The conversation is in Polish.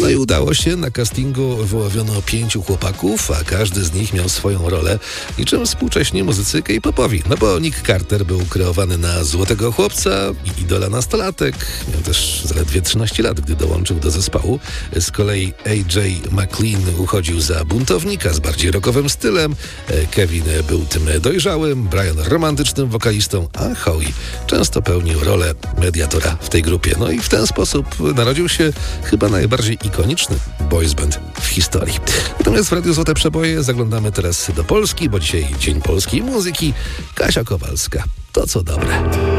No i udało się. Na castingu wyłowiono 5 chłopaków, a każdy z nich miał swoją rolę, niczym współcześni muzycy K-popowi. No bo Nick Carter był kreowany na złotego chłopca i idola nastolatek. Miał też zaledwie 13 lat, gdy dołączył do zespołu. Z kolei AJ McLean uchodził za buntownika z bardziej rockowym stylem. Kevin był tym dojrzałym, Brian romantycznym wokalistą, a Howie często pełnił rolę mediatora w tej grupie. No i w ten sposób narodził się chyba najbardziej ikoniczny boys band w historii. Natomiast w Radiu Złote Przeboje zaglądamy teraz do Polski, bo dzisiaj Dzień Polskiej Muzyki. Kasia Kowalska. To co dobre.